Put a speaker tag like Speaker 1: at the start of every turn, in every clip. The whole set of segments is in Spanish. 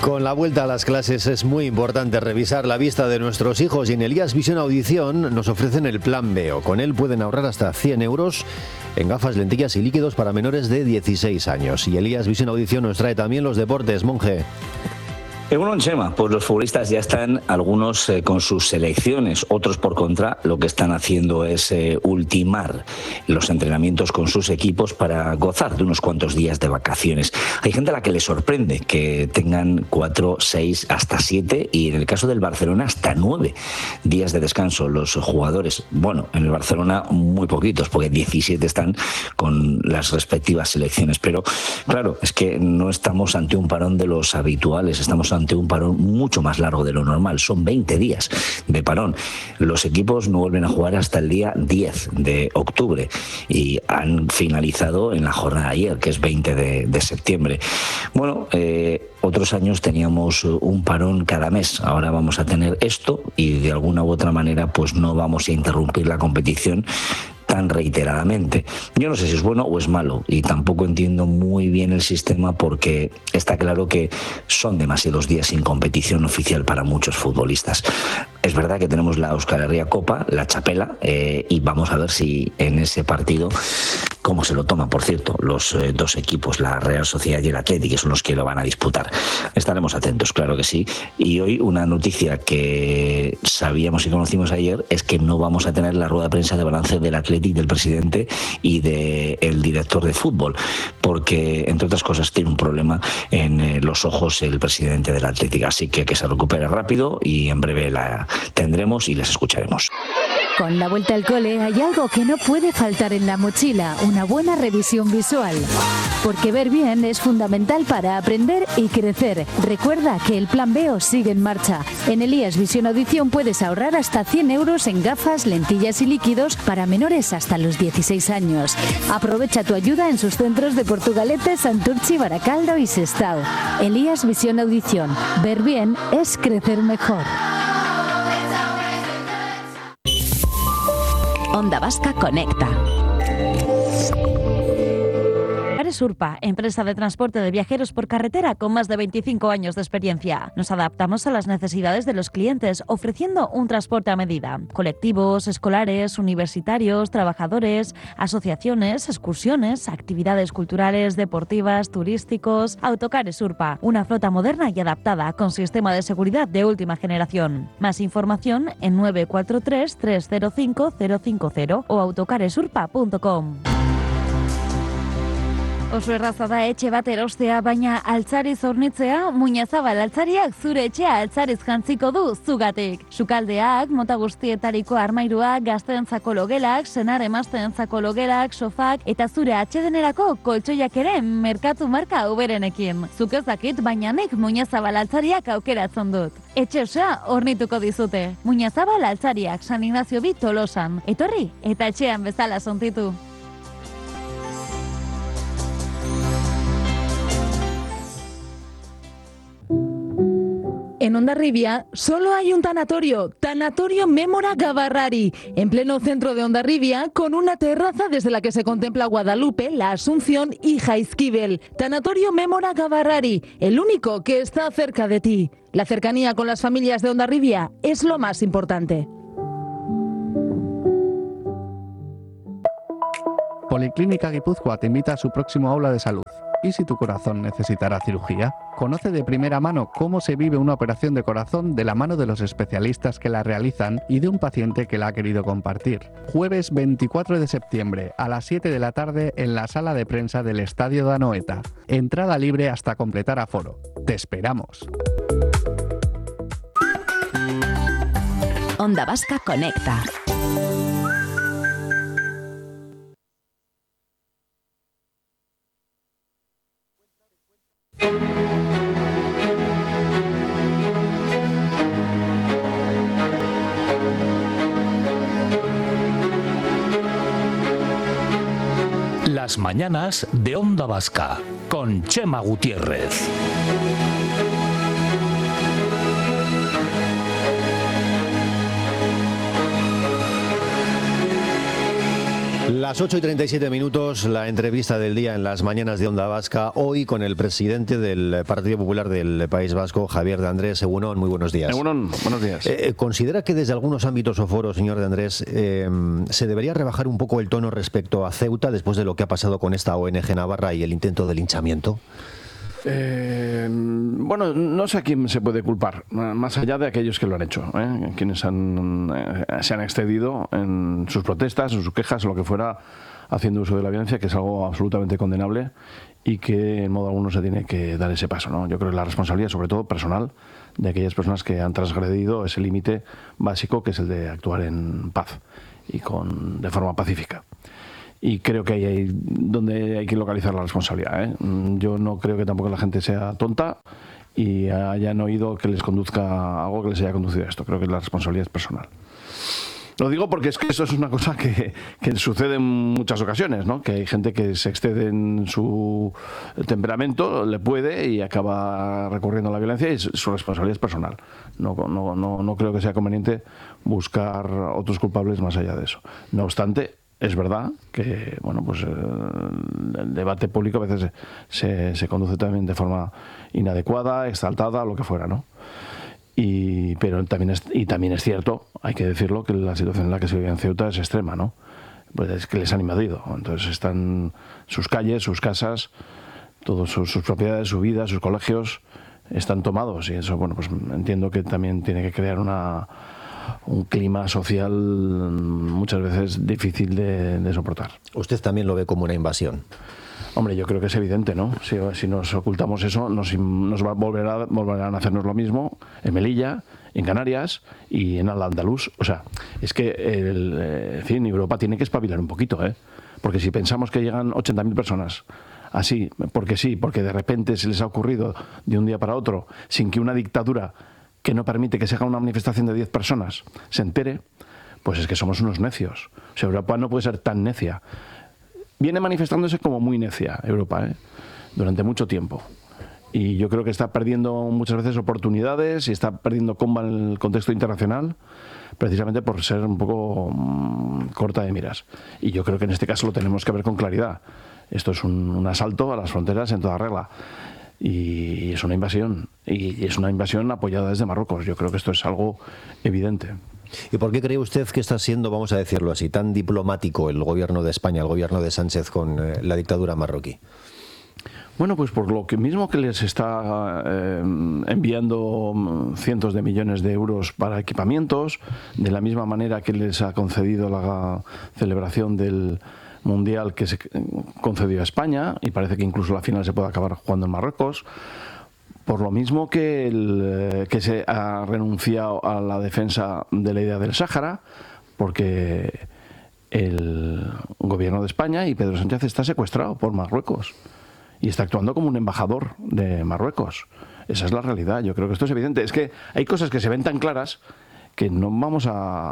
Speaker 1: Con la vuelta a las clases es muy importante revisar la vista de nuestros hijos y en Elías Visión Audición nos ofrecen el plan Veo. Con él pueden ahorrar hasta 100 euros en gafas, lentillas y líquidos para menores de 16 años. Y Elías Visión Audición nos trae también los deportes. Monje.
Speaker 2: Bueno, Chema, pues los futbolistas ya están algunos con sus selecciones, otros por contra lo que están haciendo es ultimar los entrenamientos con sus equipos para gozar de unos cuantos días de vacaciones. Hay gente a la que le sorprende que tengan 4, 6, hasta 7 y en el caso del Barcelona hasta 9 días de descanso los jugadores. Bueno, en el Barcelona muy poquitos porque 17 están con las respectivas selecciones, pero claro, es que no estamos ante un parón de los habituales, estamos ante un parón mucho más largo de lo normal. Son 20 días de parón. Los equipos no vuelven a jugar hasta el día 10 de octubre y han finalizado en la jornada de ayer, que es 20 de septiembre. Bueno, otros años teníamos un parón cada mes. Ahora vamos a tener esto y de alguna u otra manera pues no vamos a interrumpir la competición tan reiteradamente. Yo no sé si es bueno o es malo y tampoco entiendo muy bien el sistema porque está claro que son demasiados días sin competición oficial para muchos futbolistas. Es verdad que tenemos la Euskal Herria Copa, la Txapela, y vamos a ver si en ese partido cómo se lo toman, por cierto, los dos equipos, la Real Sociedad y el Athletic, que son los que lo van a disputar. Estaremos atentos, claro que sí. Y hoy una noticia que sabíamos y conocimos ayer es que no vamos a tener la rueda de prensa de balance del Athletic, del presidente y del director de fútbol, porque, entre otras cosas, tiene un problema en los ojos el presidente del Athletic. Así que se recupere rápido y en breve la tendremos y les escucharemos.
Speaker 3: Con la vuelta al cole hay algo que no puede faltar en la mochila, una buena revisión visual. Porque ver bien es fundamental para aprender y crecer. Recuerda que el plan Veo sigue en marcha. En Elías Visión Audición puedes ahorrar hasta 100 euros en gafas, lentillas y líquidos para menores hasta los 16 años. Aprovecha tu ayuda en sus centros de Portugalete, Santurtzi, Baracaldo y Sestao. Elías Visión Audición. Ver bien es crecer mejor.
Speaker 4: Onda Vasca Conecta.
Speaker 5: Urpa, empresa de transporte de viajeros por carretera con más de 25 años de experiencia. Nos adaptamos a las necesidades de los clientes, ofreciendo un transporte a medida. Colectivos, escolares, universitarios, trabajadores, asociaciones, excursiones, actividades culturales, deportivas, turísticos. Autocares Urpa, una flota moderna y adaptada con sistema de seguridad de última generación. Más información en 943 305 050 o autocaresurpa.com. Oso erraza da etxe bat erostea, baina altzariz hornitzea, Muñazabal altzariak zure etxea altzariz jantziko du zugatik. Sukaldeak, mota guztietariko armairuak, gazteentzako logelak, senar emazteentzako logelak, sofak eta zure atsedenerako koltsoiak ere merkatu marka uberenekin. Zuk ez dakit, baina nik Muñazabal altzariak aukeratzen dut. Etxe osoa hornituko dizute. Muñazabal altzariak, San Ignacio bi Tolosan. Etorri eta etxean bezala sontitu.
Speaker 6: En Hondarribia solo hay un tanatorio, Tanatorio Mémora Gavarrari, en pleno centro de Hondarribia, con una terraza desde la que se contempla Guadalupe, la Asunción y Jaizkibel. Tanatorio Mémora Gavarrari, el único que está cerca de ti. La cercanía con las familias de Hondarribia es lo más importante.
Speaker 7: Policlínica Guipúzcoa te invita a su próximo aula de salud. ¿Y si tu corazón necesitará cirugía? Conoce de primera mano cómo se vive una operación de corazón de la mano de los especialistas que la realizan y de un paciente que la ha querido compartir. Jueves 24 de septiembre a las 7 de la tarde en la sala de prensa del Estadio de Anoeta. Entrada libre hasta completar aforo. ¡Te esperamos!
Speaker 4: Onda Vasca Conecta.
Speaker 8: Las mañanas de Onda Vasca con Chema Gutiérrez.
Speaker 1: Las 8:37, la entrevista del día en las mañanas de Onda Vasca, hoy con el presidente del Partido Popular del País Vasco, Javier de Andrés. Egunon, muy buenos días.
Speaker 9: Egunon, buenos días.
Speaker 1: ¿Considera que desde algunos ámbitos o foros, señor de Andrés, se debería rebajar un poco el tono respecto a Ceuta después de lo que ha pasado con esta ONG Navarra y el intento de linchamiento?
Speaker 9: Bueno, no sé a quién se puede culpar, más allá de aquellos que lo han hecho, quienes se han excedido en sus protestas, en sus quejas, o lo que fuera, haciendo uso de la violencia, que es algo absolutamente condenable y que en modo alguno se tiene que dar ese paso, ¿no? Yo creo que la responsabilidad, sobre todo personal, de aquellas personas que han transgredido ese límite básico, que es el de actuar en paz y de forma pacífica. Y creo que ahí hay donde hay que localizar la responsabilidad, Yo no creo que tampoco la gente sea tonta y hayan oído que les conduzca algo que les haya conducido a esto. Creo que la responsabilidad es personal. Lo digo porque es que eso es una cosa que sucede en muchas ocasiones, ¿no? Que hay gente que se excede en su temperamento, le puede y acaba recurriendo a la violencia, y su responsabilidad es personal. No creo que sea conveniente buscar otros culpables más allá de eso. No obstante, es verdad que el debate público a veces se conduce también de forma inadecuada, exaltada, lo que fuera, ¿no? Pero también es cierto, hay que decirlo, que la situación en la que se vive en Ceuta es extrema, ¿no? Pues es que les han invadido. Entonces están sus calles, sus casas, todas sus propiedades, su vida, sus colegios están tomados, y eso, pues entiendo que también tiene que crear un clima social muchas veces difícil de soportar.
Speaker 1: ¿Usted también lo ve como una invasión?
Speaker 9: Hombre, yo creo que es evidente, ¿no? Si nos ocultamos eso, nos volverán a hacernos lo mismo en Melilla, en Canarias y en Al-Andalus. O sea, es que Europa tiene que espabilar un poquito, porque si pensamos que llegan 80.000 personas así, porque de repente se les ha ocurrido de un día para otro, sin que una dictadura que no permite que se haga una manifestación de 10 personas se entere, pues es que somos unos necios. O sea, Europa no puede ser tan necia. Viene manifestándose como muy necia Europa, durante mucho tiempo. Y yo creo que está perdiendo muchas veces oportunidades y está perdiendo comba en el contexto internacional, precisamente por ser un poco corta de miras. Y yo creo que en este caso lo tenemos que ver con claridad. Esto es un asalto a las fronteras en toda regla. Y es una invasión. Y es una invasión apoyada desde Marruecos. Yo creo que esto es algo evidente.
Speaker 1: ¿Y por qué cree usted que está siendo, vamos a decirlo así, tan diplomático el gobierno de España, el gobierno de Sánchez con la dictadura marroquí?
Speaker 9: Bueno, pues por lo que mismo que les está enviando cientos de millones de euros para equipamientos, de la misma manera que les ha concedido la celebración del Mundial que se concedió a España, y parece que incluso la final se puede acabar jugando en Marruecos. Por lo mismo que se ha renunciado a la defensa de la idea del Sáhara, porque el gobierno de España y Pedro Sánchez está secuestrado por Marruecos y está actuando como un embajador de Marruecos. Esa es la realidad. Yo creo que esto es evidente. Es que hay cosas que se ven tan claras que no vamos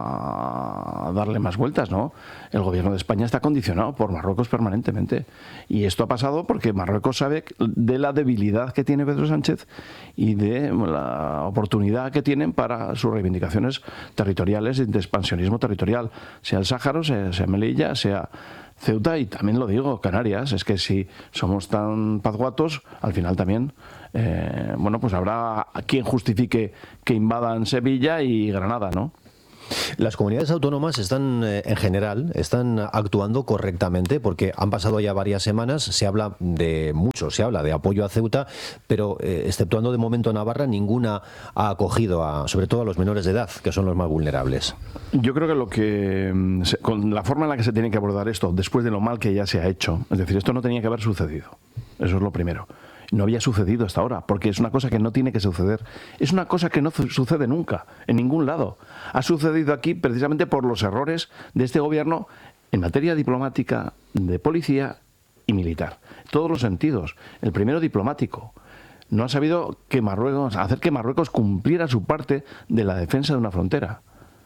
Speaker 9: a darle más vueltas, ¿no? El gobierno de España está condicionado por Marruecos permanentemente. Y esto ha pasado porque Marruecos sabe de la debilidad que tiene Pedro Sánchez y de la oportunidad que tienen para sus reivindicaciones territoriales y de expansionismo territorial, sea el Sáhara, sea Melilla, sea Ceuta, y también lo digo, Canarias. Es que si somos tan pazguatos, al final también pues habrá quien justifique que invadan Sevilla y Granada, ¿no?
Speaker 1: Las comunidades autónomas están, en general, están actuando correctamente, porque han pasado ya varias semanas, se habla de apoyo a Ceuta, pero exceptuando de momento Navarra, ninguna ha acogido sobre todo a los menores de edad, que son los más vulnerables.
Speaker 9: Yo creo que con la forma en la que se tiene que abordar esto, después de lo mal que ya se ha hecho, es decir, esto no tenía que haber sucedido. Eso es lo primero. No había sucedido hasta ahora, porque es una cosa que no tiene que suceder. Es una cosa que no sucede nunca, en ningún lado. Ha sucedido aquí precisamente por los errores de este gobierno en materia diplomática, de policía y militar. Todos los sentidos. El primero, diplomático. No ha sabido hacer que Marruecos cumpliera su parte de la defensa de una frontera.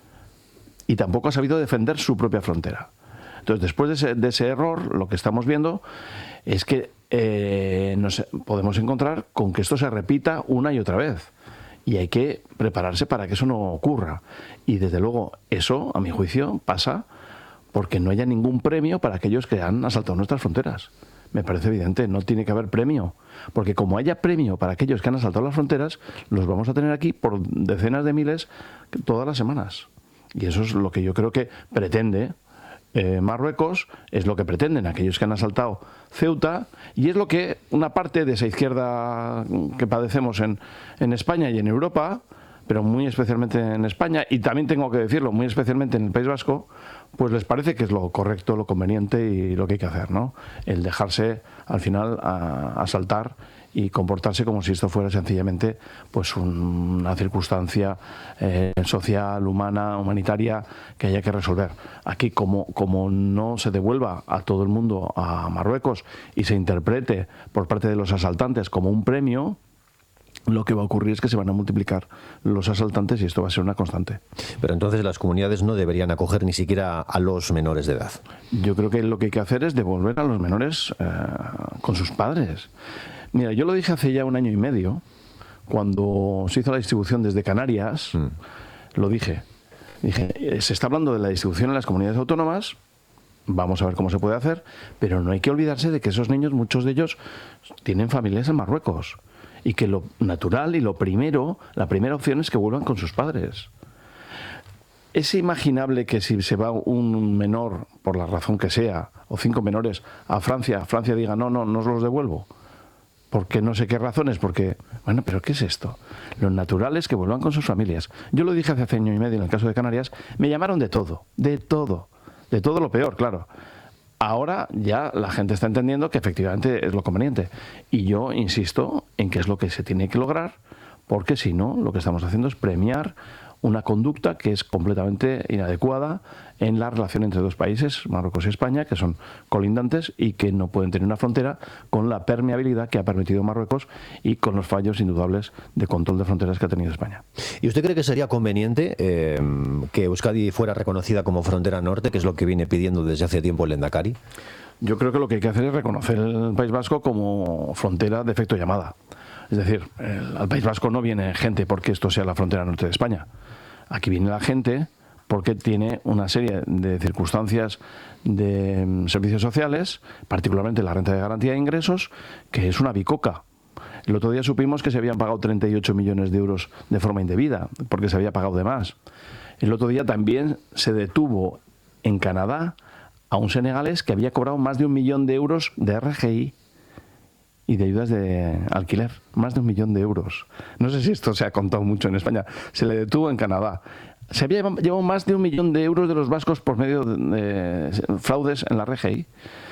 Speaker 9: Y tampoco ha sabido defender su propia frontera. Entonces, después de ese error, lo que estamos viendo es que nos podemos encontrar con que esto se repita una y otra vez. Y hay que prepararse para que eso no ocurra. Y desde luego eso, a mi juicio, pasa porque no haya ningún premio para aquellos que han asaltado nuestras fronteras. Me parece evidente, no tiene que haber premio, porque como haya premio para aquellos que han asaltado las fronteras, los vamos a tener aquí por decenas de miles todas las semanas. Y eso es lo que yo creo que pretende Marruecos, es lo que pretenden aquellos que han asaltado Ceuta, y es lo que una parte de esa izquierda que padecemos en España y en Europa, pero muy especialmente en España, y también tengo que decirlo, muy especialmente en el País Vasco, pues les parece que es lo correcto, lo conveniente y lo que hay que hacer, ¿no? El dejarse al final asaltar y comportarse como si esto fuera sencillamente pues una circunstancia social, humana, humanitaria que haya que resolver. Aquí, como no se devuelva a todo el mundo a Marruecos y se interprete por parte de los asaltantes como un premio, lo que va a ocurrir es que se van a multiplicar los asaltantes y esto va a ser una constante.
Speaker 1: Pero entonces las comunidades no deberían acoger ni siquiera a los menores de edad.
Speaker 9: Yo creo que lo que hay que hacer es devolver a los menores con sus padres. Mira, yo lo dije hace ya 1 año y medio, cuando se hizo la distribución desde Canarias, lo dije, se está hablando de la distribución en las comunidades autónomas, vamos a ver cómo se puede hacer, pero no hay que olvidarse de que esos niños, muchos de ellos, tienen familias en Marruecos. Y que lo natural y la primera opción es que vuelvan con sus padres. ¿Es imaginable que si se va un menor, por la razón que sea, o 5 menores a Francia diga no os los devuelvo? Porque no sé qué razones, porque, bueno, pero ¿qué es esto? Lo natural es que vuelvan con sus familias. Yo lo dije hace 1 año y medio en el caso de Canarias, me llamaron de todo lo peor, claro. Ahora ya la gente está entendiendo que efectivamente es lo conveniente. Y yo insisto en que es lo que se tiene que lograr, porque si no, lo que estamos haciendo es premiar una conducta que es completamente inadecuada en la relación entre dos países, Marruecos y España, que son colindantes y que no pueden tener una frontera con la permeabilidad que ha permitido Marruecos y con los fallos indudables de control de fronteras que ha tenido España.
Speaker 1: ¿Y usted cree que sería conveniente que Euskadi fuera reconocida como frontera norte, que es lo que viene pidiendo desde hace tiempo el Lehendakari?
Speaker 9: Yo creo que lo que hay que hacer es reconocer el País Vasco como frontera de efecto llamada. Es decir, al País Vasco no viene gente porque esto sea la frontera norte de España. Aquí viene la gente porque tiene una serie de circunstancias de servicios sociales, particularmente la renta de garantía de ingresos, que es una bicoca. El otro día supimos que se habían pagado 38 millones de euros de forma indebida, porque se había pagado de más. El otro día también se detuvo en Canadá a un senegalés que había cobrado más de 1 millón de euros de RGI y de ayudas de alquiler, más de 1 millón de euros. No sé si esto se ha contado mucho en España. Se le detuvo en Canadá. Se había llevado más de 1 millón de euros de los vascos por medio de fraudes en la RGI.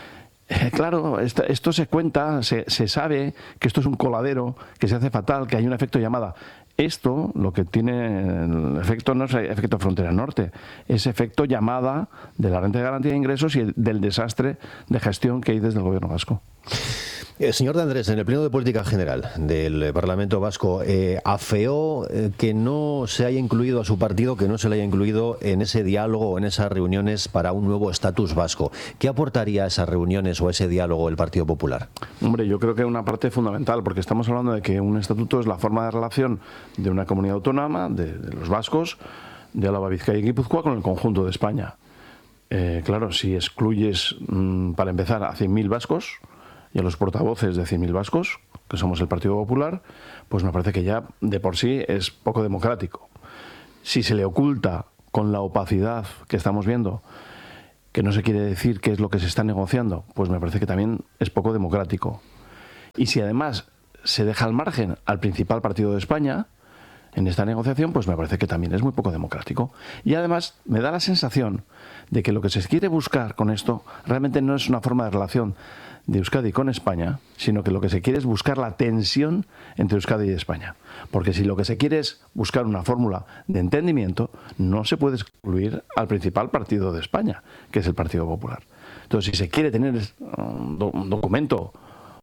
Speaker 9: Claro, esto se cuenta, se sabe que esto es un coladero, que se hace fatal, que hay un efecto llamada. Esto, lo que tiene el efecto, no es efecto frontera norte, es efecto llamada de la renta de garantía de ingresos y del desastre de gestión que hay desde el gobierno vasco.
Speaker 1: Señor de Andrés, en el Pleno de Política General del Parlamento Vasco, afeó que no se haya incluido a su partido, que no se le haya incluido en ese diálogo o en esas reuniones para un nuevo estatus vasco. ¿Qué aportaría a esas reuniones o a ese diálogo el Partido Popular?
Speaker 9: Hombre, yo creo que es una parte fundamental, porque estamos hablando de que un estatuto es la forma de relación de una comunidad autónoma, de los vascos, de Álava, Vizcaya y Guipúzcoa, con el conjunto de España. Claro, si excluyes, para empezar, a 100.000 vascos y a los portavoces de 100.000 vascos, que somos el Partido Popular, pues me parece que ya de por sí es poco democrático. Si se le oculta con la opacidad que estamos viendo, que no se quiere decir qué es lo que se está negociando, pues me parece que también es poco democrático. Y si además se deja al margen al principal partido de España en esta negociación, pues me parece que también es muy poco democrático. Y además me da la sensación de que lo que se quiere buscar con esto realmente no es una forma de relación de Euskadi con España, sino que lo que se quiere es buscar la tensión entre Euskadi y España. Porque si lo que se quiere es buscar una fórmula de entendimiento, no se puede excluir al principal partido de España, que es el Partido Popular. Entonces, si se quiere tener un documento,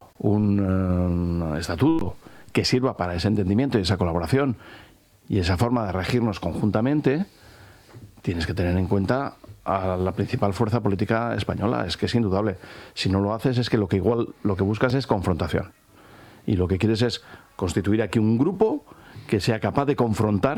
Speaker 9: un estatuto que sirva para ese entendimiento y esa colaboración y esa forma de regirnos conjuntamente, tienes que tener en cuenta a la principal fuerza política española. Es que es indudable. Si no lo haces, es que lo que buscas es confrontación. Y lo que quieres es constituir aquí un grupo que sea capaz de confrontar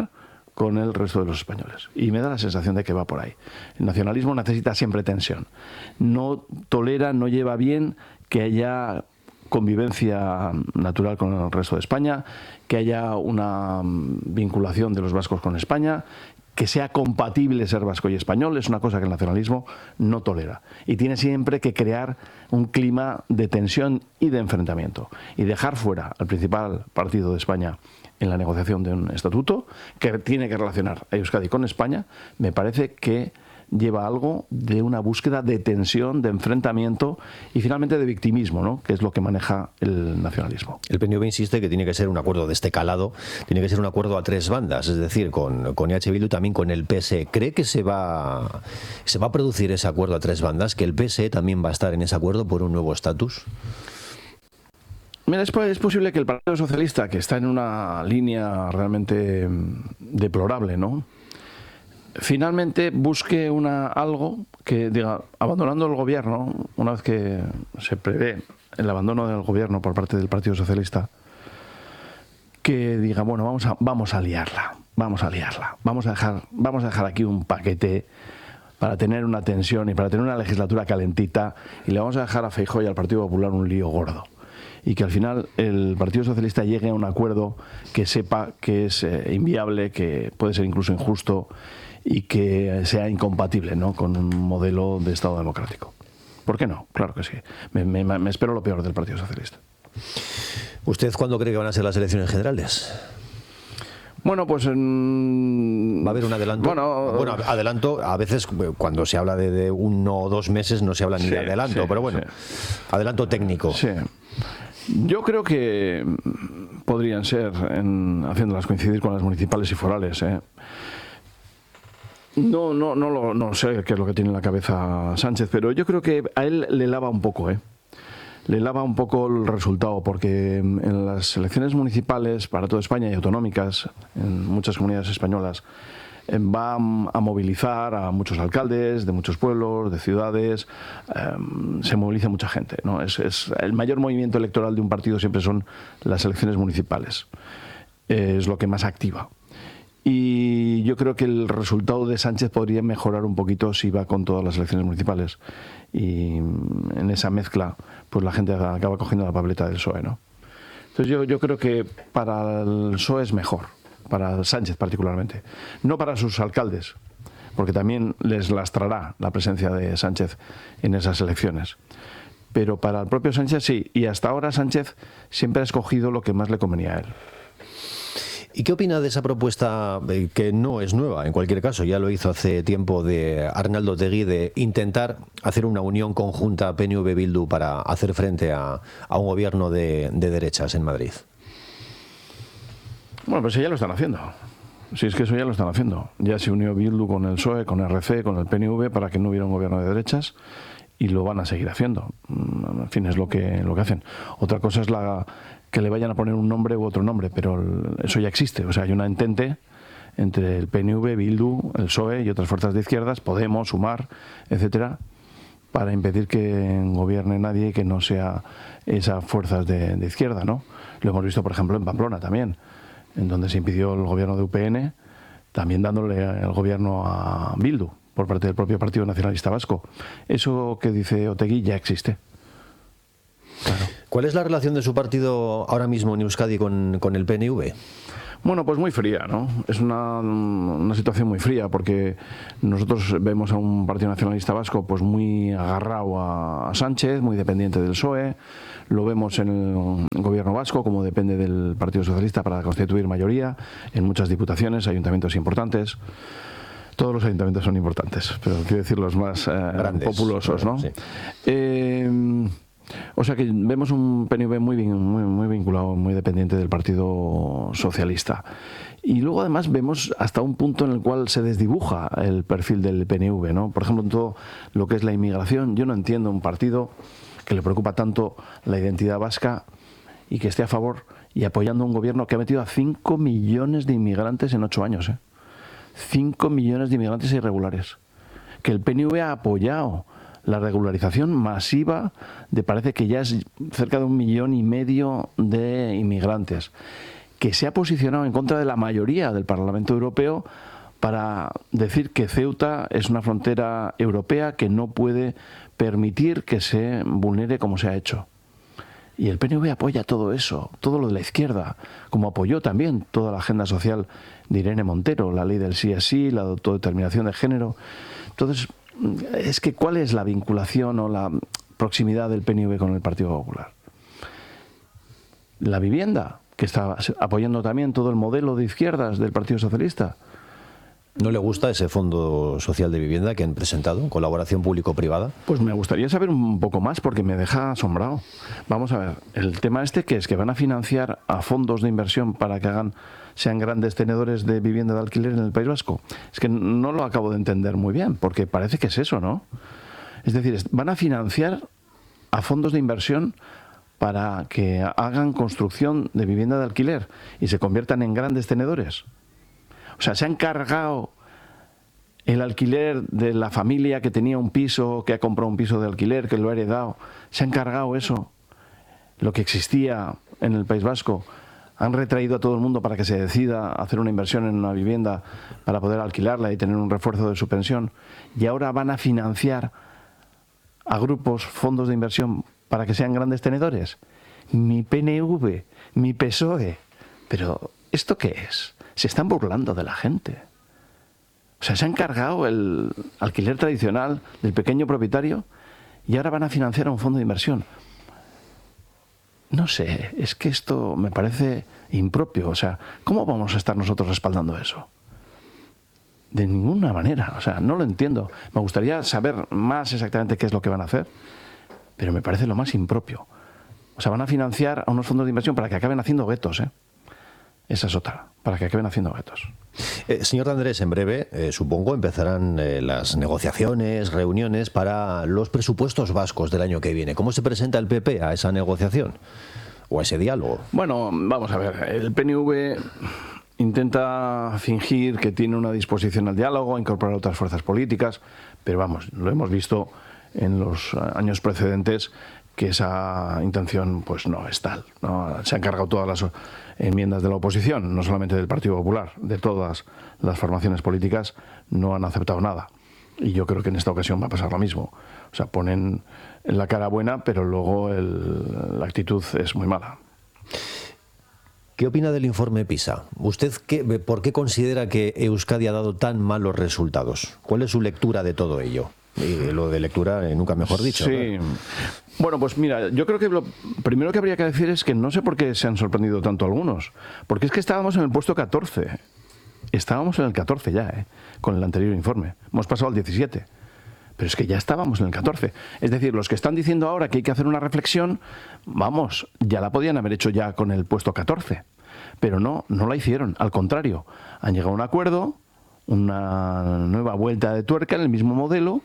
Speaker 9: con el resto de los españoles. Y me da la sensación de que va por ahí. El nacionalismo necesita siempre tensión. No tolera, no lleva bien que haya convivencia natural con el resto de España, que haya una vinculación de los vascos con España, que sea compatible ser vasco y español, es una cosa que el nacionalismo no tolera. Y tiene siempre que crear un clima de tensión y de enfrentamiento. Y dejar fuera al principal partido de España en la negociación de un estatuto, que tiene que relacionar a Euskadi con España, me parece que lleva algo de una búsqueda de tensión, de enfrentamiento y finalmente de victimismo, ¿no? Que es lo que maneja el nacionalismo.
Speaker 1: El PNV insiste que tiene que ser un acuerdo de este calado, tiene que ser un acuerdo a tres bandas, es decir, con EH Bildu, también con el PSE. ¿Cree que se va a producir ese acuerdo a tres bandas, que el PSE también va a estar en ese acuerdo por un nuevo estatus?
Speaker 9: Mira, es posible que el Partido Socialista, que está en una línea realmente deplorable, ¿no?, finalmente busque algo que diga, abandonando el gobierno, una vez que se prevé el abandono del gobierno por parte del Partido Socialista, que diga, bueno, vamos a liarla, vamos a dejar aquí un paquete para tener una tensión y para tener una legislatura calentita, y le vamos a dejar a Feijóo y al Partido Popular un lío gordo. Y que al final el Partido Socialista llegue a un acuerdo que sepa que es inviable, que puede ser incluso injusto y que sea incompatible, ¿no?, con un modelo de Estado democrático. ¿Por qué no? Claro que sí. Me espero lo peor del Partido Socialista.
Speaker 1: ¿Usted cuándo cree que van a ser las elecciones generales?
Speaker 9: Bueno, pues
Speaker 1: ¿va a haber un adelanto? Bueno, adelanto, a veces cuando se habla de 1 o 2 meses no se habla ni de adelanto, pero bueno, adelanto técnico.
Speaker 9: Sí. Yo creo que podrían ser, haciéndolas coincidir con las municipales y forales, No sé qué es lo que tiene en la cabeza Sánchez, pero yo creo que a él le lava un poco, Le lava un poco el resultado, porque en las elecciones municipales para toda España y autonómicas, en muchas comunidades españolas, va a movilizar a muchos alcaldes de muchos pueblos, de ciudades, se moviliza mucha gente, ¿no? Es el mayor movimiento electoral de un partido siempre son las elecciones municipales, es lo que más activa. Y yo creo que el resultado de Sánchez podría mejorar un poquito si va con todas las elecciones municipales. Y en esa mezcla, pues la gente acaba cogiendo la papeleta del PSOE, ¿no? Entonces yo creo que para el PSOE es mejor, para Sánchez particularmente. No para sus alcaldes, porque también les lastrará la presencia de Sánchez en esas elecciones. Pero para el propio Sánchez sí, y hasta ahora Sánchez siempre ha escogido lo que más le convenía a él.
Speaker 1: ¿Y qué opina de esa propuesta, que no es nueva, en cualquier caso, ya lo hizo hace tiempo, de Arnaldo Otegi, de intentar hacer una unión conjunta PNV-Bildu para hacer frente a un gobierno de derechas en Madrid?
Speaker 9: Bueno, pues ya lo están haciendo. Si es que eso ya lo están haciendo. Ya se unió Bildu con el PSOE, con RC, con el PNV, para que no hubiera un gobierno de derechas, y lo van a seguir haciendo. En fin, es lo que hacen. Otra cosa es que le vayan a poner un nombre u otro nombre, pero eso ya existe. O sea, hay una entente entre el PNV, Bildu, el PSOE y otras fuerzas de izquierdas, Podemos, Sumar, etcétera, para impedir que gobierne nadie que no sea esas fuerzas de izquierda, ¿no? Lo hemos visto, por ejemplo, en Pamplona también, en donde se impidió el gobierno de UPN, también dándole el gobierno a Bildu por parte del propio Partido Nacionalista Vasco. Eso que dice Otegi ya existe. Claro.
Speaker 1: ¿Cuál es la relación de su partido ahora mismo en Euskadi con el PNV?
Speaker 9: Bueno, pues muy fría, ¿no? Es una situación muy fría, porque nosotros vemos a un Partido Nacionalista Vasco pues muy agarrado a Sánchez, muy dependiente del PSOE. Lo vemos en el gobierno vasco, como depende del Partido Socialista para constituir mayoría en muchas diputaciones, ayuntamientos importantes. Todos los ayuntamientos son importantes, pero quiero decir los más populosos, ¿no? Sí. O sea que vemos un PNV muy vinculado, muy dependiente del Partido Socialista. Y luego además vemos hasta un punto en el cual se desdibuja el perfil del PNV, ¿no? Por ejemplo, en todo lo que es la inmigración, yo no entiendo un partido que le preocupa tanto la identidad vasca y que esté a favor y apoyando a un gobierno que ha metido a 5 millones de inmigrantes en 8 años, 5 millones de inmigrantes irregulares. Que el PNV ha apoyado la regularización masiva de, parece que ya es cerca de 1,5 millones de inmigrantes. que se ha posicionado en contra de la mayoría del Parlamento Europeo para decir que Ceuta es una frontera europea que no puede permitir que se vulnere como se ha hecho. Y el PNV apoya todo eso, todo lo de la izquierda, como apoyó también toda la agenda social de Irene Montero, la ley del sí es sí, la autodeterminación de género. Entonces, es que ¿cuál es la vinculación o la proximidad del PNV con el Partido Popular? La vivienda, que está apoyando también todo el modelo de izquierdas del Partido Socialista.
Speaker 1: ¿No le gusta ese fondo social de vivienda que han presentado, colaboración público-privada?
Speaker 9: Pues me gustaría saber un poco más porque me deja asombrado. Vamos a ver, el tema que es que van a financiar a fondos de inversión para que sean grandes tenedores de vivienda de alquiler en el País Vasco. Es que no lo acabo de entender muy bien, porque parece que es eso, ¿no? Es decir, van a financiar a fondos de inversión para que hagan construcción de vivienda de alquiler y se conviertan en grandes tenedores. O sea, se han cargado el alquiler de la familia que tenía un piso, que ha comprado un piso de alquiler, que lo ha heredado. Se han cargado eso, lo que existía en el País Vasco. Han retraído a todo el mundo para que se decida a hacer una inversión en una vivienda para poder alquilarla y tener un refuerzo de su pensión. Y ahora van a financiar a grupos, fondos de inversión para que sean grandes tenedores. Mi PNV, mi PSOE. Pero, ¿esto qué es? Se están burlando de la gente. O sea, se han cargado el alquiler tradicional del pequeño propietario y ahora van a financiar a un fondo de inversión. No sé, es que esto me parece impropio. O sea, ¿cómo vamos a estar nosotros respaldando eso? De ninguna manera. O sea, no lo entiendo. Me gustaría saber más exactamente qué es lo que van a hacer, pero me parece lo más impropio. O sea, van a financiar a unos fondos de inversión para que acaben haciendo vetos, ¿eh? Esa es otra, para que acaben haciendo vetos.
Speaker 1: Señor de Andrés, en breve, supongo, empezarán las negociaciones, reuniones para los presupuestos vascos del año que viene. ¿Cómo se presenta el PP a esa negociación o a ese diálogo?
Speaker 9: Bueno, vamos a ver, el PNV intenta fingir que tiene una disposición al diálogo, a incorporar otras fuerzas políticas, pero vamos, lo hemos visto en los años precedentes que esa intención pues no es tal, ¿no? Se han cargado todas las enmiendas de la oposición, no solamente del Partido Popular, de todas las formaciones políticas, no han aceptado nada. Y yo creo que en esta ocasión va a pasar lo mismo. O sea, ponen la cara buena, pero luego la actitud es muy mala.
Speaker 1: ¿Qué opina del informe PISA? ¿Usted por qué considera que Euskadi ha dado tan malos resultados? ¿Cuál es su lectura de todo ello? Y lo de lectura, nunca mejor dicho.
Speaker 9: Sí. ¿No? Bueno, pues mira, yo creo que lo primero que habría que decir es que no sé por qué se han sorprendido tanto algunos. Porque es que estábamos en el puesto 14. Estábamos en el 14 ya, con el anterior informe. Hemos pasado al 17. Pero es que ya estábamos en el 14. Es decir, los que están diciendo ahora que hay que hacer una reflexión, vamos, ya la podían haber hecho ya con el puesto 14. Pero no la hicieron. Al contrario, han llegado a un acuerdo, una nueva vuelta de tuerca en el mismo modelo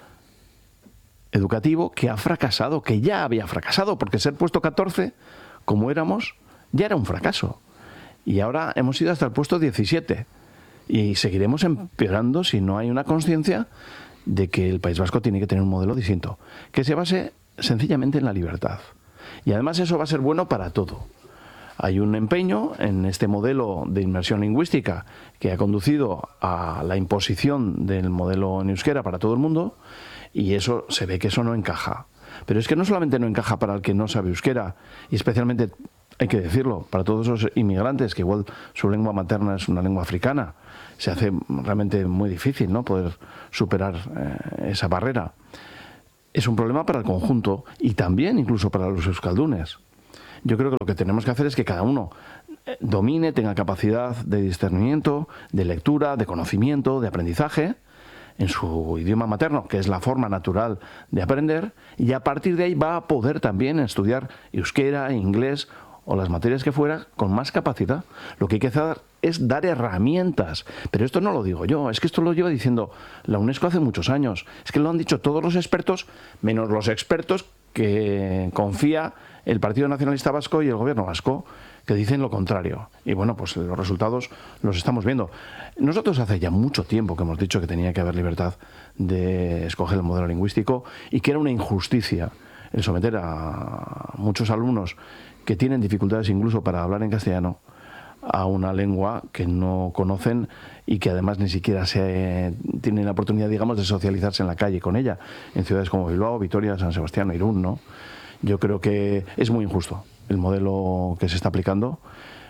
Speaker 9: educativo que ha fracasado, que ya había fracasado, porque ser puesto 14, como éramos, ya era un fracaso. Y ahora hemos ido hasta el puesto 17. Y seguiremos empeorando si no hay una conciencia de que el País Vasco tiene que tener un modelo distinto, que se base sencillamente en la libertad. Y además eso va a ser bueno para todo. Hay un empeño en este modelo de inmersión lingüística que ha conducido a la imposición del modelo en euskera para todo el mundo, y eso se ve que eso no encaja. Pero es que no solamente no encaja para el que no sabe euskera, y especialmente, hay que decirlo, para todos esos inmigrantes que igual su lengua materna es una lengua africana, se hace realmente muy difícil, ¿no?, poder superar esa barrera. Es un problema para el conjunto y también incluso para los euskaldunes. Yo creo que lo que tenemos que hacer es que cada uno domine, tenga capacidad de discernimiento, de lectura, de conocimiento, de aprendizaje en su idioma materno, que es la forma natural de aprender, y a partir de ahí va a poder también estudiar euskera, inglés o las materias que fuera con más capacidad. Lo que hay que hacer es dar herramientas. Pero esto no lo digo yo, es que esto lo lleva diciendo la UNESCO hace muchos años. Es que lo han dicho todos los expertos, menos los expertos que confía el Partido Nacionalista Vasco y el Gobierno vasco, que dicen lo contrario. Y bueno, pues los resultados los estamos viendo. Nosotros hace ya mucho tiempo que hemos dicho que tenía que haber libertad de escoger el modelo lingüístico y que era una injusticia el someter a muchos alumnos que tienen dificultades incluso para hablar en castellano a una lengua que no conocen y que además ni siquiera tienen la oportunidad, digamos, de socializarse en la calle con ella, en ciudades como Bilbao, Vitoria, San Sebastián, Irún, ¿no? Yo creo que es muy injusto el modelo que se está aplicando.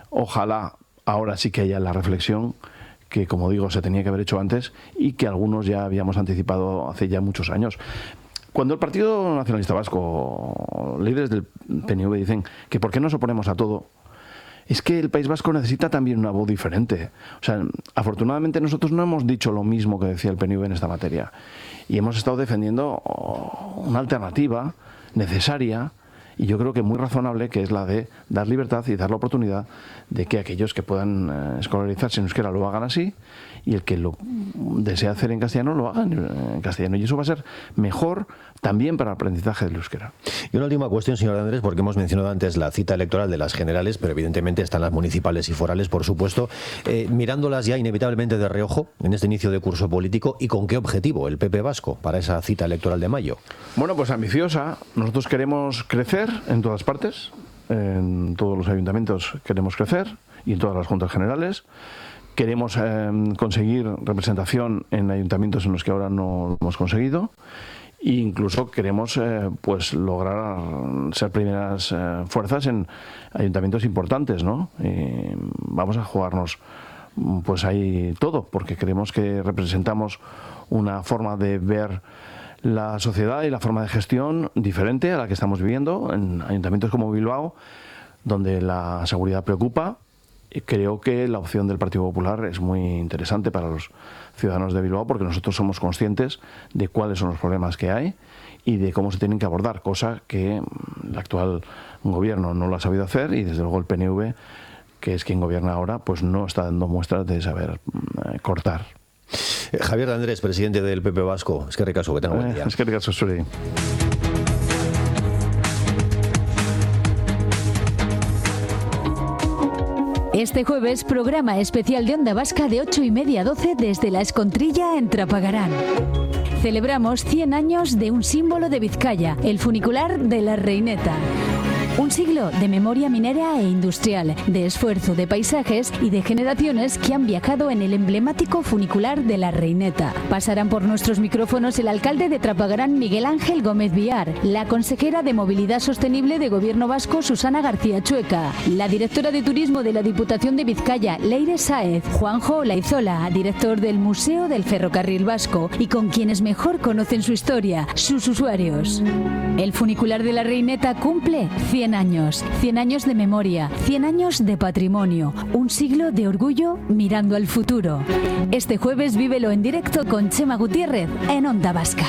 Speaker 9: Ojalá ahora sí que haya la reflexión que, como digo, se tenía que haber hecho antes y que algunos ya habíamos anticipado hace ya muchos años. Cuando el Partido Nacionalista Vasco, líderes del PNV, dicen que por qué nos oponemos a todo, es que el País Vasco necesita también una voz diferente. O sea, afortunadamente nosotros no hemos dicho lo mismo que decía el PNV en esta materia y hemos estado defendiendo una alternativa necesaria y yo creo que muy razonable, que es la de dar libertad y dar la oportunidad de que aquellos que puedan escolarizarse en euskera lo hagan así y el que lo desea hacer en castellano lo hagan en castellano, y eso va a ser mejor también para el aprendizaje del euskera.
Speaker 1: Y una última cuestión, señor Andrés, porque hemos mencionado antes la cita electoral de las generales, pero evidentemente están las municipales y forales, por supuesto, mirándolas ya inevitablemente de reojo en este inicio de curso político. ¿Y con qué objetivo el PP vasco para esa cita electoral de mayo?
Speaker 9: Bueno, pues ambiciosa. Nosotros queremos crecer en todas partes, en todos los ayuntamientos queremos crecer y en todas las juntas generales. Queremos conseguir representación en ayuntamientos en los que ahora no lo hemos conseguido. E incluso queremos pues lograr ser primeras fuerzas en ayuntamientos importantes, ¿no? Vamos a jugarnos pues ahí todo, porque creemos que representamos una forma de ver la sociedad y la forma de gestión diferente a la que estamos viviendo en ayuntamientos como Bilbao, donde la seguridad preocupa. Y creo que la opción del Partido Popular es muy interesante para los ciudadanos de Bilbao, porque nosotros somos conscientes de cuáles son los problemas que hay y de cómo se tienen que abordar, cosa que el actual gobierno no lo ha sabido hacer, y desde luego el PNV, que es quien gobierna ahora, pues no está dando muestras de saber cortar.
Speaker 1: Javier Andrés, presidente del PP Vasco, es que ricasco, que tenga buen día.
Speaker 9: Es que ricasco, Suri.
Speaker 3: Este jueves, programa especial de Onda Vasca de 8:30 a 12 desde La Escontrilla en Trapagarán. Celebramos 100 años de un símbolo de Vizcaya, el funicular de la Reineta. Un siglo de memoria minera e industrial, de esfuerzo, de paisajes y de generaciones que han viajado en el emblemático funicular de la Reineta. Pasarán por nuestros micrófonos el alcalde de Trapagarán, Miguel Ángel Gómez Villar, la consejera de Movilidad Sostenible de Gobierno Vasco, Susana García Chueca, la directora de Turismo de la Diputación de Vizcaya, Leire Sáez, Juanjo Olaizola, director del Museo del Ferrocarril Vasco, y con quienes mejor conocen su historia, sus usuarios. El funicular de la Reineta cumple 100 años, 100 años de memoria, 100 años de patrimonio, un siglo de orgullo mirando al futuro. Este jueves vívelo en directo con Chema Gutiérrez en Onda Vasca.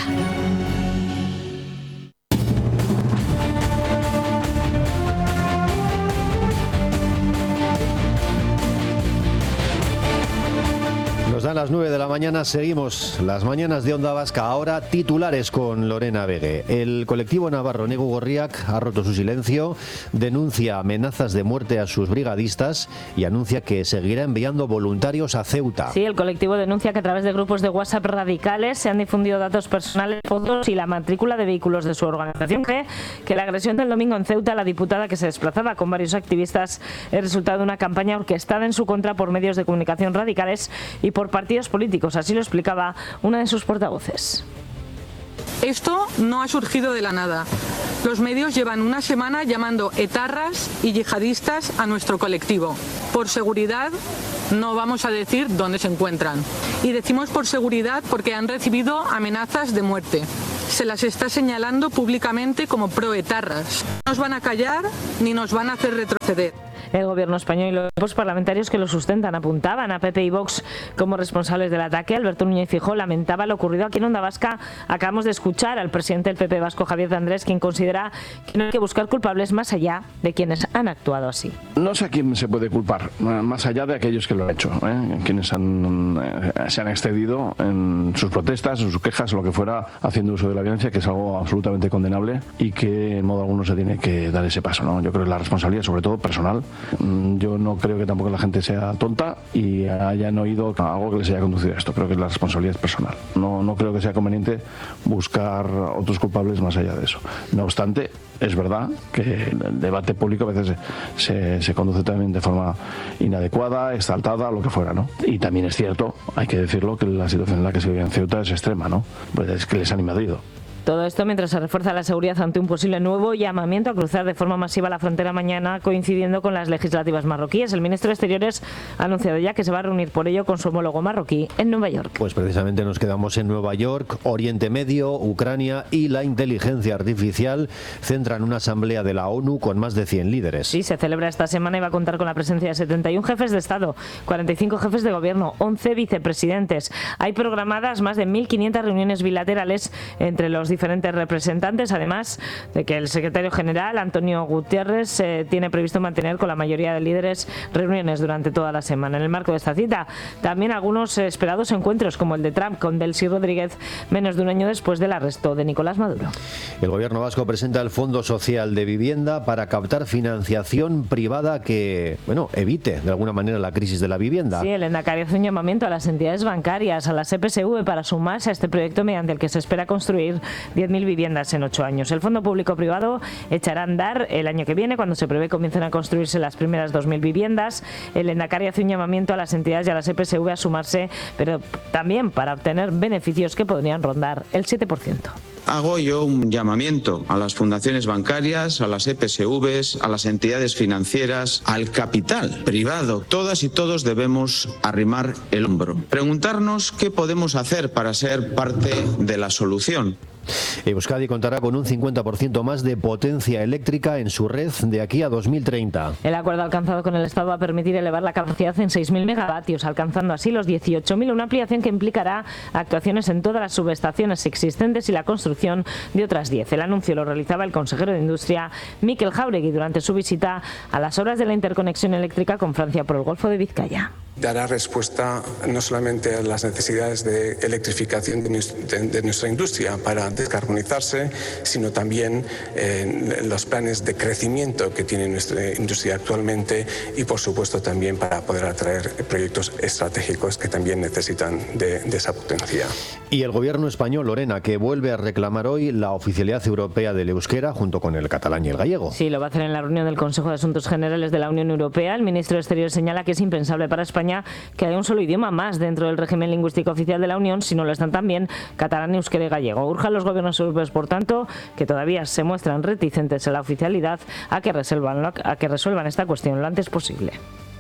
Speaker 1: Nos dan las 9 de la mañana, seguimos las mañanas de Onda Vasca. Ahora titulares con Lorena Vegue. El colectivo navarro Negu Gorriak ha roto su silencio, denuncia amenazas de muerte a sus brigadistas y anuncia que seguirá enviando voluntarios a Ceuta.
Speaker 10: Sí, el colectivo denuncia que a través de grupos de WhatsApp radicales se han difundido datos personales, fotos y la matrícula de vehículos de su organización. Cree que la agresión del domingo en Ceuta a la diputada, que se desplazaba con varios activistas, es resultado de una campaña orquestada en su contra por medios de comunicación radicales y por partidos políticos. Así lo explicaba una de sus portavoces.
Speaker 11: Esto no ha surgido de la nada. Los medios llevan una semana llamando etarras y yihadistas a nuestro colectivo. Por seguridad, no vamos a decir dónde se encuentran. Y decimos por seguridad porque han recibido amenazas de muerte. Se las está señalando públicamente como proetarras. No nos van a callar ni nos van a hacer retroceder.
Speaker 10: El gobierno español y los grupos parlamentarios que lo sustentan apuntaban a PP y Vox como responsables del ataque. Alberto Núñez Feijóo lamentaba lo ocurrido aquí en Onda Vasca. Acabamos de escuchar al presidente del PP vasco, Javier Andrés, quien considera que no hay que buscar culpables más allá de quienes han actuado así.
Speaker 9: No sé a quién se puede culpar, más allá de aquellos que lo han hecho, quienes se han excedido en sus protestas, en sus quejas, lo que fuera, haciendo uso de la violencia, que es algo absolutamente condenable y que en modo alguno se tiene que dar ese paso, ¿no? Yo creo que la responsabilidad, sobre todo personal, Yo no creo que tampoco la gente sea tonta y hayan oído algo que les haya conducido a esto. Creo que la responsabilidad es personal. No creo que sea conveniente buscar otros culpables más allá de eso. No obstante, es verdad que el debate público a veces se conduce también de forma inadecuada, exaltada, lo que fuera, ¿no? Y también es cierto, hay que decirlo, que la situación en la que se vive en Ceuta es extrema, ¿no? Pues es que les han invadido.
Speaker 10: Todo esto mientras se refuerza la seguridad ante un posible nuevo llamamiento a cruzar de forma masiva la frontera mañana, coincidiendo con las legislativas marroquíes. El ministro de Exteriores ha anunciado ya que se va a reunir por ello con su homólogo marroquí en Nueva York.
Speaker 1: Pues precisamente nos quedamos en Nueva York. Oriente Medio, Ucrania y la inteligencia artificial centran una asamblea de la ONU con más de 100 líderes.
Speaker 10: Sí, se celebra esta semana y va a contar con la presencia de 71 jefes de Estado, 45 jefes de gobierno, 11 vicepresidentes. Hay programadas más de 1.500 reuniones bilaterales entre los diferentes representantes, además de que el secretario general, Antonio Guterres, tiene previsto mantener con la mayoría de líderes reuniones durante toda la semana. En el marco de esta cita, también algunos esperados encuentros, como el de Trump con Delcy Rodríguez, menos de un año después del arresto de Nicolás Maduro.
Speaker 1: El gobierno vasco presenta el Fondo Social de Vivienda para captar financiación privada que, evite de alguna manera la crisis de la vivienda.
Speaker 10: Sí, el Endacari hace un llamamiento a las entidades bancarias, a las EPSV, para sumarse a este proyecto mediante el que se espera construir 10.000 viviendas en 8 años. El Fondo Público-Privado echará a andar el año que viene, cuando se prevé comiencen a construirse las primeras 2.000 viviendas. El Endacari hace un llamamiento a las entidades y a las EPSV a sumarse, pero también para obtener beneficios que podrían rondar el 7%.
Speaker 12: Hago yo un llamamiento a las fundaciones bancarias, a las EPSVs, a las entidades financieras, al capital privado. Todas y todos debemos arrimar el hombro. Preguntarnos qué podemos hacer para ser parte de la solución.
Speaker 1: Euskadi contará con un 50% más de potencia eléctrica en su red de aquí a 2030.
Speaker 10: El acuerdo alcanzado con el Estado va a permitir elevar la capacidad en 6.000 megavatios, alcanzando así los 18.000, una ampliación que implicará actuaciones en todas las subestaciones existentes y la construcción de otras 10. El anuncio lo realizaba el consejero de Industria, Mikel Jáuregui, durante su visita a las obras de la interconexión eléctrica con Francia por el Golfo de Vizcaya.
Speaker 13: Dará respuesta no solamente a las necesidades de electrificación de nuestra industria para descarbonizarse, sino también los planes de crecimiento que tiene nuestra industria actualmente y, por supuesto, también para poder atraer proyectos estratégicos que también necesitan de esa potencia.
Speaker 1: Y el gobierno español, Lorena, que vuelve a reclamar hoy la oficialidad europea del euskera junto con el catalán y el gallego.
Speaker 10: Sí, lo va a hacer en la reunión del Consejo de Asuntos Generales de la Unión Europea. El ministro de Exteriores señala que es impensable para España que haya un solo idioma más dentro del régimen lingüístico oficial de la Unión, si no lo están también catalán, euskera y gallego. Urge a los gobiernos europeos, por tanto, que todavía se muestran reticentes a la oficialidad, a que resuelvan esta cuestión lo antes posible.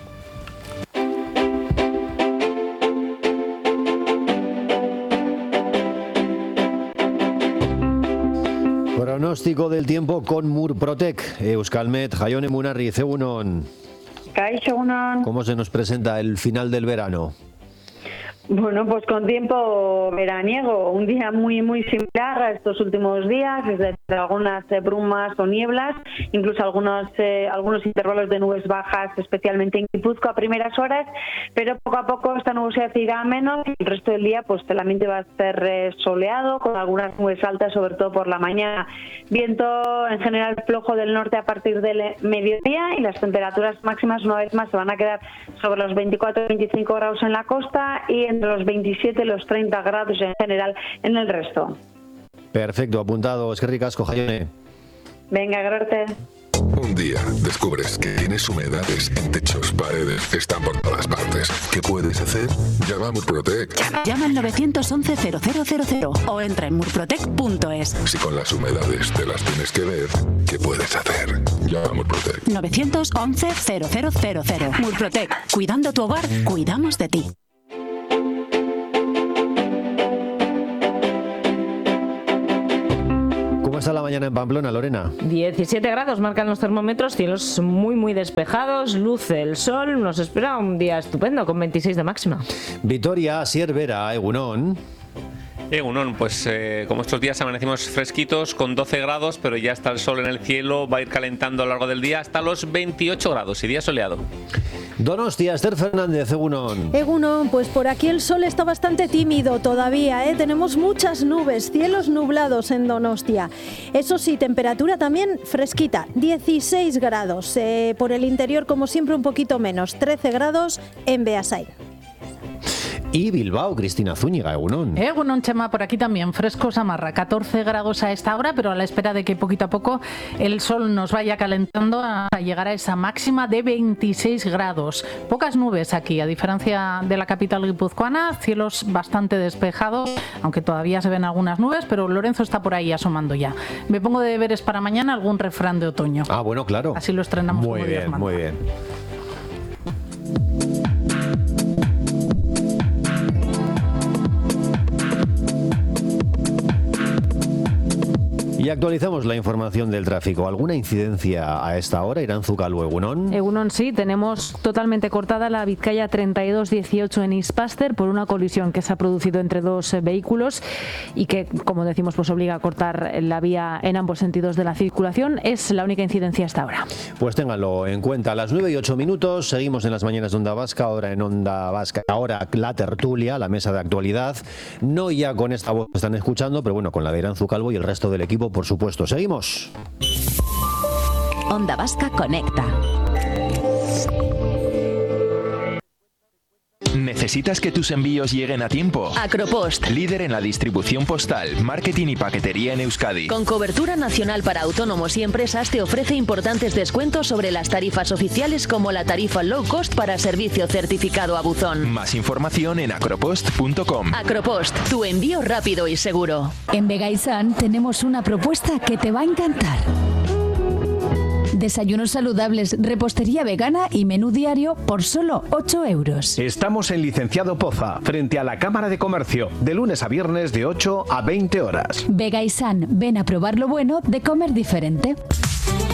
Speaker 1: Pronóstico del tiempo con Murprotec. Euskalmet, Jaione Munarriz, egunon. ¿Cómo se nos presenta el final del verano?
Speaker 14: Bueno, pues con tiempo veraniego, un día muy similar a estos últimos días, es decir, algunas brumas o nieblas, incluso algunos intervalos de nubes bajas, especialmente en Guipúzcoa a primeras horas, pero poco a poco esta nubosidad irá a menos y el resto del día pues el ambiente va a estar soleado, con algunas nubes altas, sobre todo por la mañana. Viento en general flojo del norte a partir del mediodía y las temperaturas máximas una vez más se van a quedar sobre los 24-25 grados en la costa y entre los 27 y los 30 grados en general en el resto.
Speaker 1: Perfecto, apuntado. Eskerrik asko, Jaione.
Speaker 14: Venga, gracias.
Speaker 15: Un día descubres que tienes humedades en techos, paredes, están por todas partes. ¿Qué puedes hacer? Llama a Murprotec.
Speaker 4: Llama al 911-0000 o entra en murprotec.es.
Speaker 15: Si con las humedades te las tienes que ver, ¿qué puedes hacer? Llama a Murprotec.
Speaker 4: 911-0000. Murprotec. Cuidando tu hogar, cuidamos de ti.
Speaker 1: ¿Cómo está la mañana en Pamplona, Lorena?
Speaker 10: 17 grados marcan los termómetros, cielos muy despejados, luce el sol, nos espera un día estupendo con 26 de máxima.
Speaker 1: Vitoria, Siervera, egunon.
Speaker 16: Egunon, pues como estos días amanecimos fresquitos con 12 grados, pero ya está el sol en el cielo, va a ir calentando a lo largo del día hasta los 28 grados y día soleado.
Speaker 1: Donostia, Esther Fernández, Egunon.
Speaker 17: Egunon, pues por aquí el sol está bastante tímido todavía, tenemos muchas nubes, cielos nublados en Donostia. Eso sí, temperatura también fresquita, 16 grados. Por el interior, como siempre, un poquito menos, 13 grados en Beasain.
Speaker 1: Y Bilbao, Cristina Zúñiga, Egunon.
Speaker 18: Egunon, Chema, por aquí también fresco, Samarra, 14 grados a esta hora, pero a la espera de que poquito a poco el sol nos vaya calentando hasta llegar a esa máxima de 26 grados. Pocas nubes aquí, a diferencia de la capital guipuzcoana, cielos bastante despejados, aunque todavía se ven algunas nubes, pero Lorenzo está por ahí asomando ya. Me pongo de deberes para mañana algún refrán de otoño.
Speaker 1: Ah, bueno, claro.
Speaker 18: Así lo estrenamos
Speaker 1: muy
Speaker 18: como Dios manda.
Speaker 1: Muy bien. Y actualizamos la información del tráfico. ¿Alguna incidencia a esta hora? Iranzu Calvo, Egunon.
Speaker 10: Egunon, sí, tenemos totalmente cortada la Vizcaya 3218 en Ispaster por una colisión que se ha producido entre dos vehículos y que, como decimos, pues obliga a cortar la vía en ambos sentidos de la circulación. Es la única incidencia hasta ahora.
Speaker 1: Pues ténganlo en cuenta. A las 9:08, seguimos en las mañanas de Onda Vasca, ahora en Onda Vasca. Ahora la tertulia, la mesa de actualidad. No ya con esta voz que están escuchando, pero bueno, con la de Iranzu Calvo y el resto del equipo, por supuesto. Seguimos.
Speaker 4: Onda Vasca Conecta.
Speaker 19: ¿Necesitas que tus envíos lleguen a tiempo?
Speaker 4: Acropost,
Speaker 19: líder en la distribución postal, marketing y paquetería en Euskadi.
Speaker 4: Con cobertura nacional para autónomos y empresas, te ofrece importantes descuentos sobre las tarifas oficiales, como la tarifa low cost para servicio certificado a buzón.
Speaker 19: Más información en acropost.com.
Speaker 4: Acropost, tu envío rápido y seguro.
Speaker 3: En Vegaisan tenemos una propuesta que te va a encantar. Desayunos saludables, repostería vegana y menú diario por solo 8 euros.
Speaker 20: Estamos en Licenciado Poza, frente a la Cámara de Comercio, de lunes a viernes de 8 a 20 horas.
Speaker 3: Vegaisan, ven a probar lo bueno de comer diferente.